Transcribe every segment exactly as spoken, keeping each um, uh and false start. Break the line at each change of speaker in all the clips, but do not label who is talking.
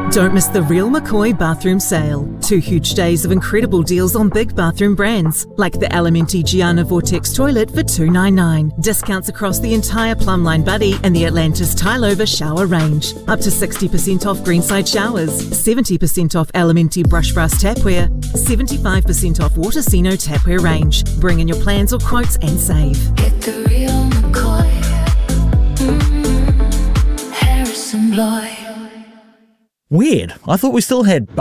Don't miss the Real McCoy bathroom sale. Two huge days of incredible deals on big bathroom brands, like the Elementi Gianna Vortex toilet for two dollars and ninety-nine cents. Discounts across the entire Plumline Buddy and the Atlantis Tile Over shower range. Up to sixty percent off Greenside showers, seventy percent off Elementi brush brass tapware, seventy-five percent off Watersino tapware range. Bring in your plans or quotes and save.
Get the Real McCoy. Mm-hmm. Harrison Lloyd.
Weird. I thought we still had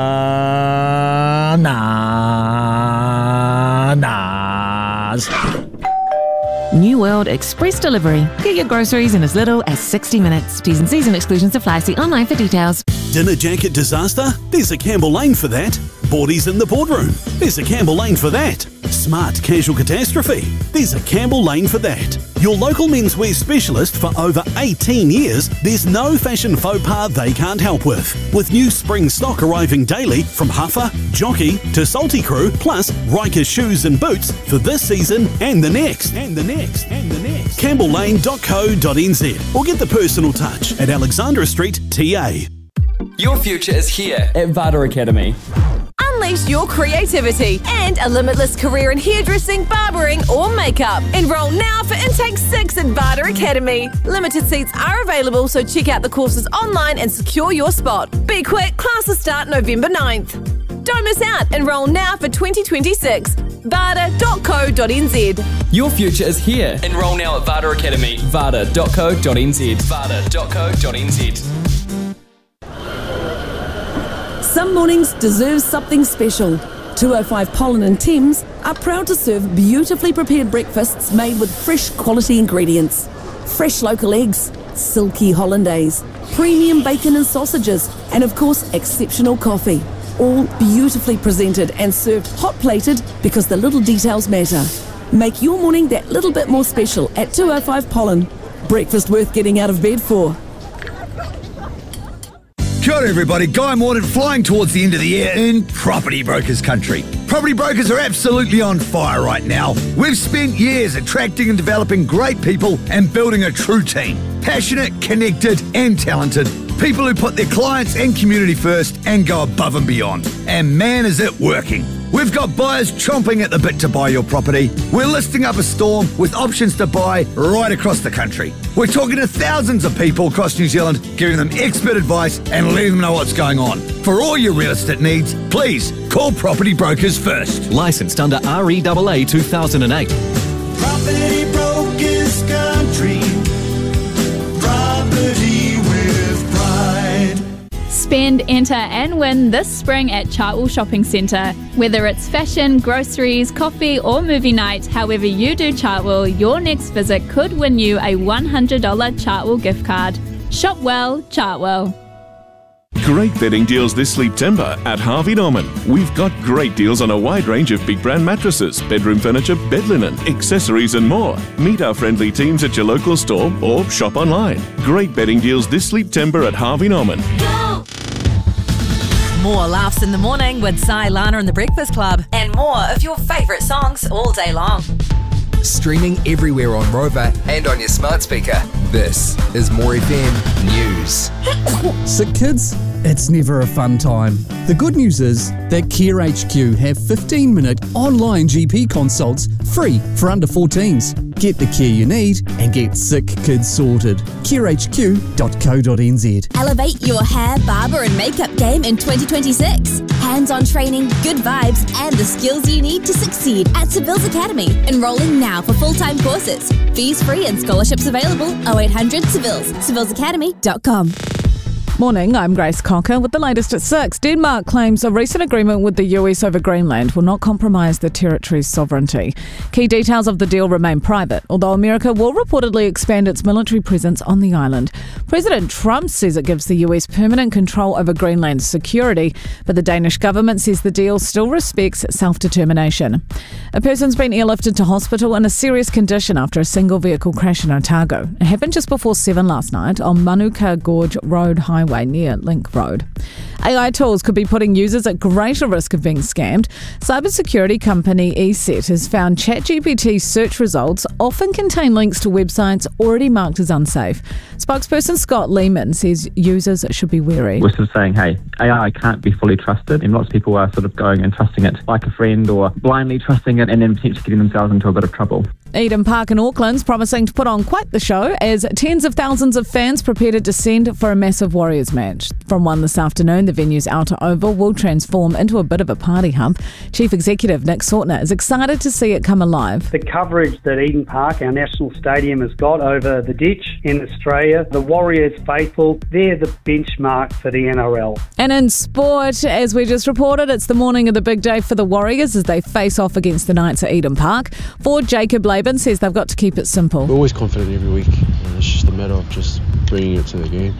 bananas.
New World Express Delivery. Get your groceries in as little as sixty minutes. T's and C's and exclusions apply. See online for details.
Dinner jacket disaster? There's a Campbell Lane for that. Boardies in the boardroom? There's a Campbell Lane for that. Smart casual catastrophe? There's a Campbell Lane for that. Your local menswear specialist for over eighteen years, there's no fashion faux pas they can't help with. With new spring stock arriving daily from Huffer, Jockey to Salty Crew, plus Riker shoes and boots for this season and the next, and the next, and the next. campbell lane dot co dot n z or get the personal touch at Alexandra Street, T A.
Your future is here at Vada Academy.
Unleash your creativity and a limitless career in hairdressing, barbering or makeup. Enroll now for Intake six at Vada Academy. Limited seats are available, so check out the courses online and secure your spot. Be quick, classes start November ninth. Don't miss out. Enroll now for twenty twenty-six. vada dot co dot n z.
Your future is here. Enroll now at Vada Academy. vada dot co dot n z. vada dot co dot n z.
Some mornings deserve something special. two oh five Pollen and Thames are proud to serve beautifully prepared breakfasts made with fresh quality ingredients. Fresh local eggs, silky hollandaise, premium bacon and sausages, and of course exceptional coffee. All beautifully presented and served hot plated because the little details matter. Make your morning that little bit more special at two oh five Pollen. Breakfast worth getting out of bed for.
Kia ora everybody, Guy Morden flying towards the end of the year in Property Brokers country. Property brokers are absolutely on fire right now. We've spent years attracting and developing great people and building a true team. Passionate, connected and talented. People who put their clients and community first and go above and beyond. And man is it working. We've got buyers chomping at the bit to buy your property. We're listing up a storm with options to buy right across the country. We're talking to thousands of people across New Zealand, giving them expert advice and letting them know what's going on. For all your real estate needs, please call Property Brokers first.
Licensed under R E A A two thousand eight.
Property Brokers country. Property with pride.
Spend, enter and win this spring at Chartwell Shopping Centre. Whether it's fashion, groceries, coffee or movie night, however you do Chartwell, your next visit could win you a one hundred dollars Chartwell gift card. Shop well, Chartwell.
Great bedding deals this September at Harvey Norman. We've got great deals on a wide range of big brand mattresses, bedroom furniture, bed linen, accessories and more. Meet our friendly teams at your local store or shop online. Great bedding deals this September at Harvey Norman.
More laughs in the morning with Sai, Lana and the Breakfast Club, and more of your favourite songs all day long.
Streaming everywhere on Rover and on your smart speaker. This is More F M News.
Sick kids? It's never a fun time. The good news is that Care H Q have fifteen minute online G P consults free for under fourteens. Get the care you need and get sick kids sorted. care h q dot co dot n z.
Elevate your hair, barber and makeup game in twenty twenty-six. Hands-on training, good vibes and the skills you need to succeed at Seville's Academy. Enrolling now for full-time courses. Fees free and scholarships available. oh eight hundred Sevilles. sevilles academy dot com.
Morning, I'm Grace Cocker with the latest at six. Denmark claims a recent agreement with the U S over Greenland will not compromise the territory's sovereignty. Key details of the deal remain private, although America will reportedly expand its military presence on the island. President Trump says it gives the U S permanent control over Greenland's security, but the Danish government says the deal still respects self-determination. A person's been airlifted to hospital in a serious condition after a single vehicle crash in Otago. It happened just before seven last night on Manuka Gorge Road Highway highway near Link Road. A I tools could be putting users at greater risk of being scammed. Cybersecurity company ESET has found ChatGPT search results often contain links to websites already marked as unsafe. Spokesperson Scott Lehman says users should be wary.
We're sort of saying, hey, A I can't be fully trusted, and lots of people are sort of going and trusting it like a friend or blindly trusting it and then potentially getting themselves into a bit of trouble.
Eden Park in Auckland's promising to put on quite the show as tens of thousands of fans prepare to descend for a massive Warriors match. From one this afternoon, the venue's outer oval will transform into a bit of a party hub. Chief Executive Nick Sortner is excited to see it come alive.
The coverage that Eden Park, our national stadium, has got over the ditch in Australia, the Warriors faithful, they're the benchmark for the N R L.
And in sport, as we just reported, it's the morning of the big day for the Warriors as they face off against the Knights at Eden Park. Forward Jacob Laban says they've got to keep it simple.
We're always confident every week. Uh, it's just a matter of just bringing it to the game.